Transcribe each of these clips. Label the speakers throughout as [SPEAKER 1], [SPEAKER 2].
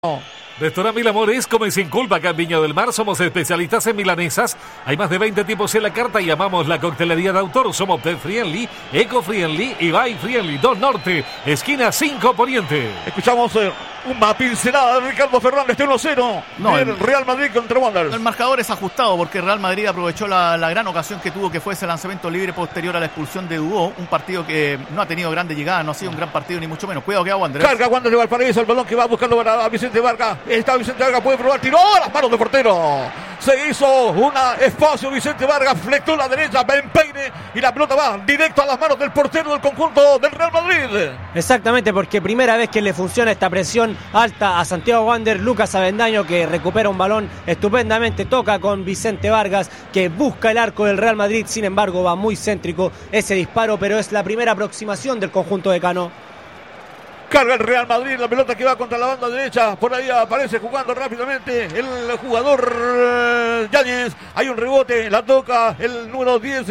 [SPEAKER 1] Restaurante Mil Amores, come sin culpa acá en Viña del Mar. Somos especialistas en milanesas. Hay más de 20 tipos en la carta y amamos la coctelería de autor. Somos pet friendly, eco friendly y buy friendly. 2 Norte, esquina 5 Poniente.
[SPEAKER 2] Escuchamos una pincelada de Ricardo Fernández, 1-0.
[SPEAKER 3] No,
[SPEAKER 2] el Real Madrid contra Wanderers.
[SPEAKER 3] El marcador es ajustado porque Real Madrid aprovechó la gran ocasión que tuvo, que fue ese lanzamiento libre posterior a la expulsión de Dubó. Un partido que no ha tenido grandes llegadas, no ha sido un gran partido ni mucho menos. Cuidado que va Wanderers.
[SPEAKER 2] Carga Wanderers de Valparaíso, el balón que va buscando para Vicente Vargas. Está Vicente Vargas, puede probar, tiró a las manos del portero. Se hizo un espacio, Vicente Vargas flectó la derecha, Ben Peine, y la pelota va directo a las manos del portero del conjunto del Real Madrid.
[SPEAKER 4] Exactamente, porque primera vez que le funciona esta presión alta a Santiago Wanderers. Lucas Avendaño, que recupera un balón estupendamente, toca con Vicente Vargas, que busca el arco del Real Madrid. Sin embargo, va muy céntrico ese disparo, pero es la primera aproximación del conjunto de Cano.
[SPEAKER 2] Carga el Real Madrid, la pelota que va contra la banda derecha. Por ahí aparece jugando rápidamente el jugador Yáñez. Hay un rebote, la toca el número 10.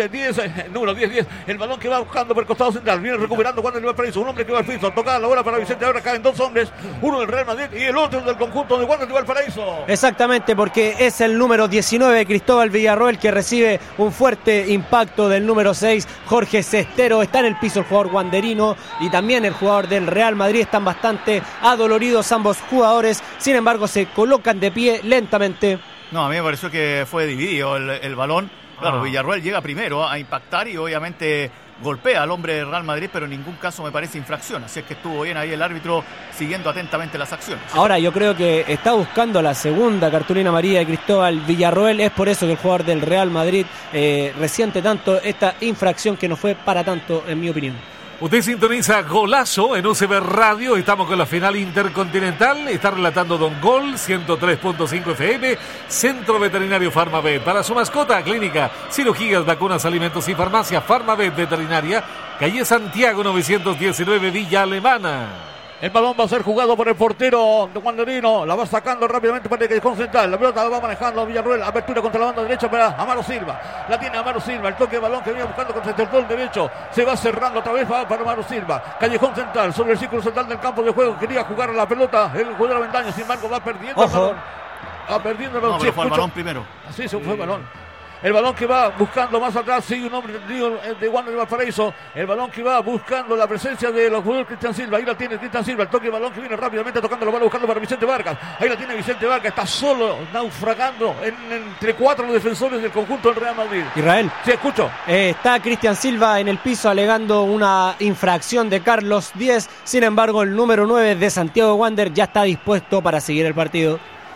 [SPEAKER 2] El balón que va buscando por el costado central. Viene recuperando cuando el Valparaíso. Un hombre que va al piso. Toca la bola para Vicente. Ahora caen 2 hombres. Uno del Real Madrid y el otro del conjunto de Wanderers de Valparaíso.
[SPEAKER 4] Exactamente, porque es el número 19, Cristóbal Villarroel, que recibe un fuerte impacto del número 6, Jorge Cestero. Está en el piso el jugador wanderino y también el jugador del Real Madrid. Están bastante adoloridos ambos jugadores, sin embargo se colocan de pie lentamente.
[SPEAKER 3] No, a mí me pareció que fue dividido el balón. Claro, Villarroel llega primero a impactar y obviamente golpea al hombre del Real Madrid, pero en ningún caso me parece infracción. Así es que estuvo bien ahí el árbitro siguiendo atentamente las acciones.
[SPEAKER 4] Ahora yo creo que está buscando la segunda cartulina amarilla de Cristóbal Villarroel. Es por eso que el jugador del Real Madrid resiente tanto esta infracción, que no fue para tanto, en mi opinión.
[SPEAKER 1] Usted sintoniza Golazo en UCB Radio. Estamos con la final intercontinental. Está relatando Don Gol, 103.5 FM. Centro Veterinario Farmavet. Para su mascota, clínica, cirugías, vacunas, alimentos y farmacia. Farmavet Veterinaria, calle Santiago 919, Villa Alemana.
[SPEAKER 2] El balón va a ser jugado por el portero de Wanderino. La va sacando rápidamente para el callejón central. La pelota la va manejando Villarroel. Apertura contra la banda derecha para Amaro Silva. La tiene Amaro Silva. El toque de balón que venía buscando con el sector derecho. Se va cerrando otra vez para Amaro Silva. Callejón central sobre el círculo central del campo de juego. Quería jugar a la pelota el jugador Avendaño. Sin embargo, va perdiendo el balón. Va perdiendo el balón.
[SPEAKER 3] No, pero fue el balón primero.
[SPEAKER 2] Así se fue el balón. El balón que va buscando más atrás, sigue un hombre de Wanderers de Valparaíso. El balón que va buscando la presencia de los jugadores Cristian Silva. Ahí la tiene Cristian Silva. El toque de balón que viene rápidamente tocando la bola buscando para Vicente Vargas. Ahí la tiene Vicente Vargas. Está solo, naufragando entre 4 defensores del conjunto del Real Madrid.
[SPEAKER 4] Israel.
[SPEAKER 2] Sí, escucho.
[SPEAKER 4] Está Cristian Silva en el piso alegando una infracción de Carlos Díez. Sin embargo, el número 9 de Santiago Wanderers ya está dispuesto para seguir el partido.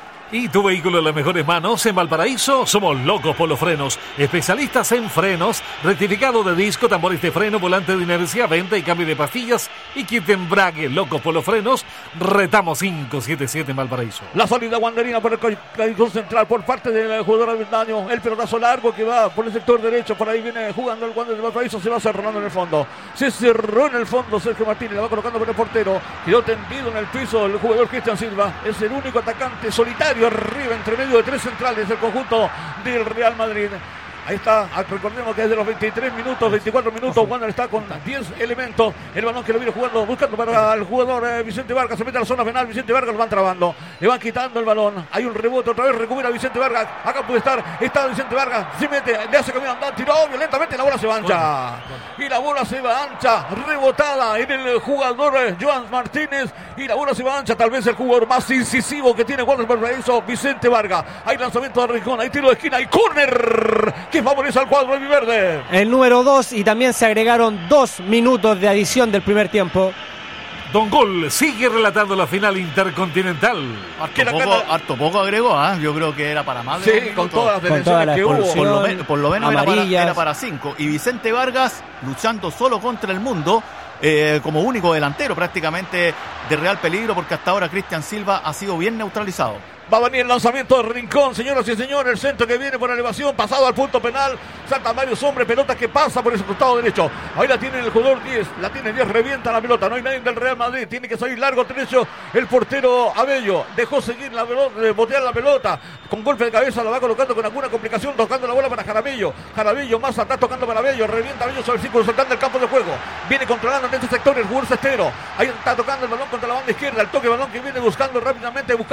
[SPEAKER 1] Y tu vehículo en las mejores manos. En Valparaíso somos locos por los frenos. Especialistas en frenos, rectificado de disco, tambores de freno, volante de inercia, venta y cambio de pastillas y kit de embrague. Locos por los frenos. Retamos 577 en Valparaíso.
[SPEAKER 2] La salida wanderina por el callejón central por parte del jugador Avendaño. El pelotazo largo que va por el sector derecho. Por ahí viene jugando el Wanderers de Valparaíso. Se va cerrando en el fondo. Se cerró en el fondo Sergio Martínez. La va colocando por el portero. Quedó tendido en el piso el jugador Cristian Silva. Es el único atacante solitario arriba entre medio de 3 centrales del conjunto del Real Madrid. Ahí está, recordemos que desde los 24 minutos, Wanderers está con 10 elementos. El balón que lo viene jugando, buscando para el jugador Vicente Vargas. Se mete a la zona penal, Vicente Vargas lo van trabando. Le van quitando el balón. Hay un rebote, otra vez recupera Vicente Vargas. Acá puede estar, está Vicente Vargas. Se mete, le hace camino andar, tiró violentamente, la bola se va ancha. Y la bola se va ancha, rebotada en el jugador Joan Martínez. Y la bola se va ancha, tal vez el jugador más incisivo que tiene Wanderers Valparaíso, Vicente Vargas. Hay lanzamiento de Rincón, hay tiro de esquina, hay córner que favorece al cuadro verde.
[SPEAKER 4] El número 2, y también se agregaron 2 minutos de adición del primer tiempo.
[SPEAKER 1] Don Gol sigue relatando la final intercontinental.
[SPEAKER 3] Harto poco agregó, ¿eh? Yo creo que era para más de
[SPEAKER 2] con todas las detenciones que hubo.
[SPEAKER 3] Por lo menos era para 5. Y Vicente Vargas luchando solo contra el mundo. Como único delantero prácticamente de real peligro, porque hasta ahora Cristian Silva ha sido bien neutralizado.
[SPEAKER 2] Va a venir el lanzamiento de Rincón, señoras y señores. El centro que viene por elevación, pasado al punto penal. Salta varios hombres, pelota que pasa por ese costado derecho. Ahí la tiene el jugador 10. La tiene 10, revienta la pelota. No hay nadie del Real Madrid. Tiene que salir largo derecho el portero Abello. Dejó seguir la pelota, botear la pelota. Con golpe de cabeza la va colocando con alguna complicación. Tocando la bola para Jaramillo. Jaramillo más atrás tocando para Abello. Revienta Abello sobre el círculo central del campo de juego. Viene controlando en este sector el jugador Cestero. Ahí está tocando el balón contra la banda izquierda. El toque de balón que viene buscando rápidamente.